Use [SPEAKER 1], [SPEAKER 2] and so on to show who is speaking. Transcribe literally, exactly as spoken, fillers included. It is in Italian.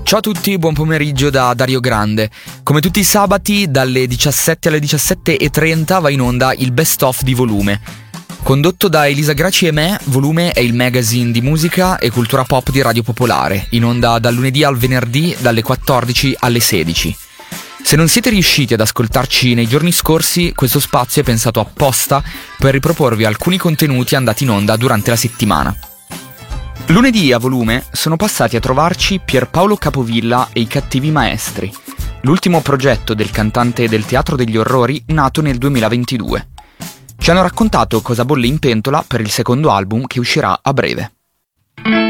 [SPEAKER 1] Ciao a tutti, buon pomeriggio da Dario Grande. Come tutti i sabati, dalle diciassette alle diciassette e trenta va in onda il Best Of di Volume. Condotto da Elisa Graci e me, Volume è il magazine di musica e cultura pop di Radio Popolare, in onda dal lunedì al venerdì dalle quattordici alle sedici. Se non siete riusciti ad ascoltarci nei giorni scorsi, questo spazio è pensato apposta per riproporvi alcuni contenuti andati in onda durante la settimana. Lunedì a Volume sono passati a trovarci Pierpaolo Capovilla e i Cattivi Maestri, l'ultimo progetto del cantante del Teatro degli Orrori nato nel duemilaventidue. Ci hanno raccontato cosa bolle in pentola per il secondo album che uscirà a breve.